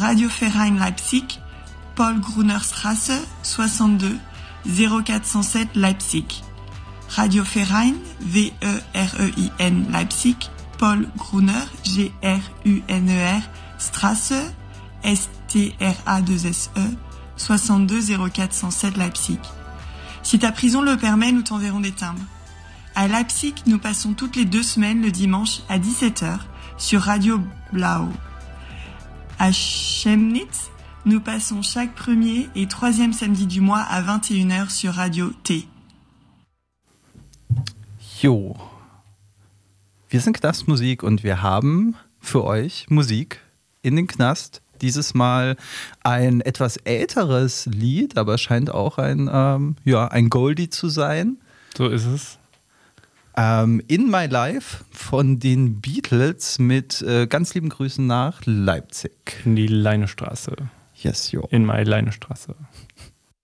Radioverein Leipzig, Paul-Gruner-Straße, 62 0407 Leipzig. Radioverein, Verein Leipzig, Paul Gruner, Gruner, Straße, STRA2SE, 62 0407 Leipzig. Si ta prison le permet, nous t'enverrons des timbres. À Leipzig, nous passons toutes les 2 semaines le dimanche à 17h sur Radio Blau. À Chemnitz, nous passons chaque premier et 3e samedi du mois à 21h sur Radio T. Jo, wir sind Knastmusik und wir haben für euch Musik in den Knast. Dieses Mal ein etwas älteres Lied, aber scheint auch ein Goldie zu sein. So ist es. In My Life von den Beatles mit ganz lieben Grüßen nach Leipzig. In die Leinestraße. Yes, jo. In My Leinestraße.